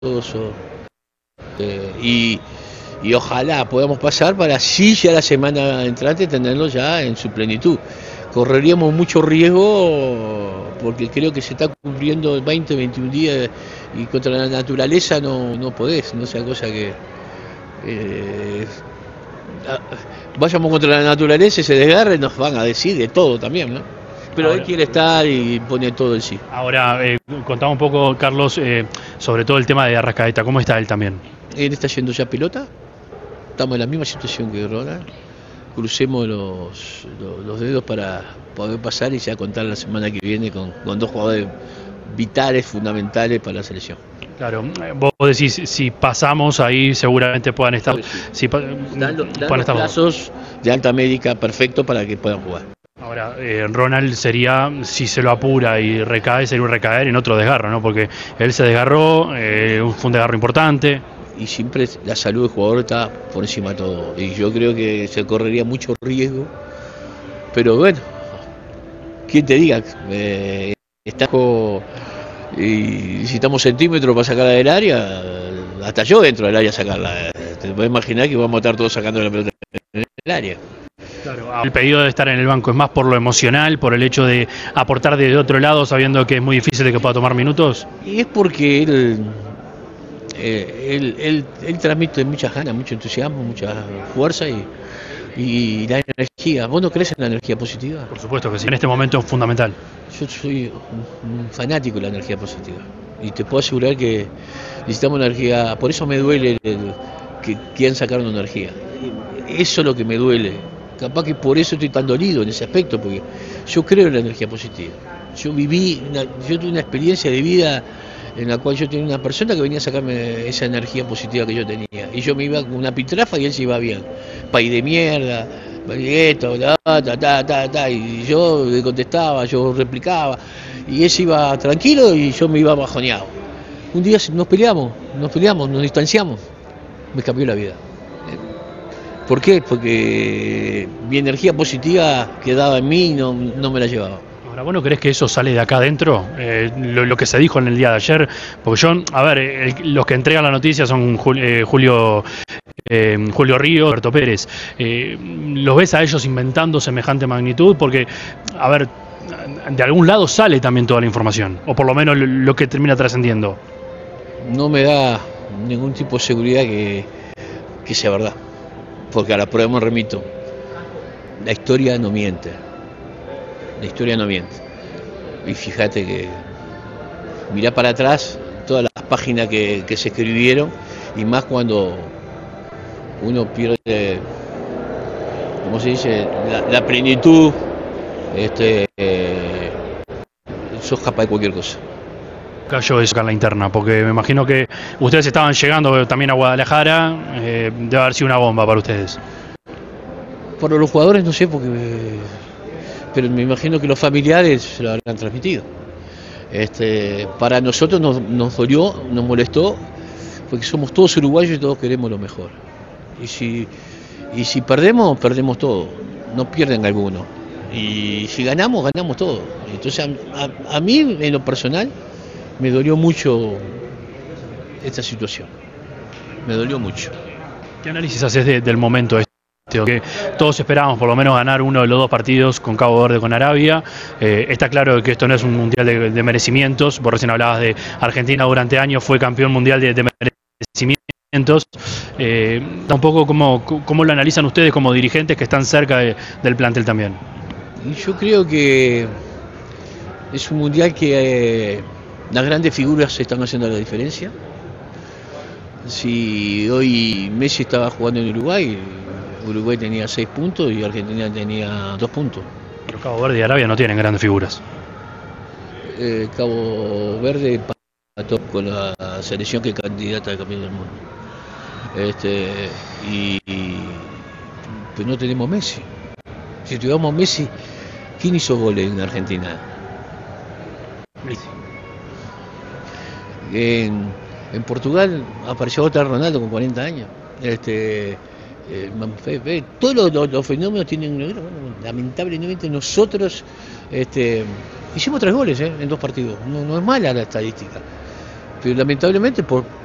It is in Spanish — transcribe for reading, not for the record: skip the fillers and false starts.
y ojalá podamos pasar para así ya la semana entrante tenerlo ya en su plenitud. Correríamos mucho riesgo porque creo que se está cumpliendo 20, 21 días y contra la naturaleza no podés, no sea cosa que eh, vayamos contra la naturaleza y se desgarre, nos van a decir de todo también, ¿no? Pero Ahora, él quiere estar y pone todo en sí. ahora contame un poco, Carlos, sobre todo el tema de Arrascaeta. ¿Cómo está él también? Él está yendo ya pelota, estamos en la misma situación que Ronald. Crucemos los dedos para poder pasar y ya contar la semana que viene con dos jugadores vitales, fundamentales para la selección. Claro, vos decís, si pasamos ahí seguramente puedan estar, si Dan los puedan estar los dos. plazos de alta médica perfectos para que puedan jugar. Ahora, Ronald sería, si se lo apura y recae, sería un recaer en otro desgarro, ¿no? Porque él se desgarró, fue un desgarro importante. Y siempre la salud del jugador está por encima de todo. Y yo creo que se correría mucho riesgo. Pero bueno, ¿quién te diga? Está y si estamos centímetros para sacarla del área, hasta yo dentro del área sacarla. Te puedes imaginar que vamos a estar todos sacando la pelota en el área. Claro, el pedido de estar en el banco es más por lo emocional, por el hecho de aportar desde otro lado, sabiendo que es muy difícil de que pueda tomar minutos. Y es porque él transmite muchas ganas, mucho entusiasmo, mucha fuerza y la energía. ¿Vos no crees en la energía positiva? Por supuesto que sí. En este momento es fundamental. Yo soy un fanático de la energía positiva y te puedo asegurar que necesitamos energía. Por eso me duele que quieran sacar una energía. Eso es lo que me duele. Capaz que por eso estoy tan dolido en ese aspecto, porque yo creo en la energía positiva. Yo tuve una experiencia de vida en la cual yo tenía una persona que venía a sacarme esa energía positiva que yo tenía. Y yo me iba con una pitrafa y él se iba bien. País de mierda, esto, y yo le contestaba, yo replicaba, y él se iba tranquilo y yo me iba bajoneado. Un día nos peleamos, nos distanciamos, me cambió la vida. ¿Por qué? Porque mi energía positiva quedaba en mí y no me la llevaba. Ahora, ¿vos no crees que eso sale de acá adentro? Lo que se dijo en el día de ayer, porque yo, a ver, los que entregan la noticia son Julio Río, Alberto Pérez. ¿Los ves a ellos inventando semejante magnitud? Porque, a ver, de algún lado sale también toda la información, o por lo menos lo que termina trascendiendo. No me da ningún tipo de seguridad que sea verdad, porque a la prueba me remito. La historia no miente. La historia no miente. Y fíjate que mirá para atrás todas las páginas que se escribieron, y más cuando uno pierde, ¿cómo se dice?, la plenitud, sos capaz de cualquier cosa. Cayó eso acá en la interna, porque me imagino que ustedes estaban llegando también a Guadalajara, debe haber sido una bomba para ustedes. Por los jugadores no sé, pero me imagino que los familiares se lo habrán transmitido. Para nosotros nos dolió, nos molestó, porque somos todos uruguayos y todos queremos lo mejor. Y si perdemos, perdemos todo, no pierden alguno. Y si ganamos, ganamos todo. Entonces a mí, en lo personal, me dolió mucho esta situación. Me dolió mucho. ¿Qué análisis haces del momento este? Que todos esperábamos por lo menos ganar uno de los dos partidos con Cabo Verde, con Arabia. Está claro que esto no es un mundial de merecimientos. Vos recién hablabas de Argentina durante años, fue campeón mundial de merecimientos. Tampoco cómo lo analizan ustedes como dirigentes que están cerca del plantel también. Y yo creo que es un mundial que las grandes figuras están haciendo la diferencia. Si hoy Messi estaba jugando en Uruguay tenía 6 puntos y Argentina tenía 2 puntos. Pero Cabo Verde y Arabia no tienen grandes figuras. Cabo Verde empató con la selección que es candidata de campeón del mundo. Pero no tenemos Messi. Si tuviéramos Messi, ¿quién hizo goles en Argentina? Messi. En Portugal apareció otra Ronaldo con 40 años. Todos los fenómenos tienen. Bueno, lamentablemente nosotros hicimos 3 goles en 2 partidos. No es mala la estadística. Pero lamentablemente por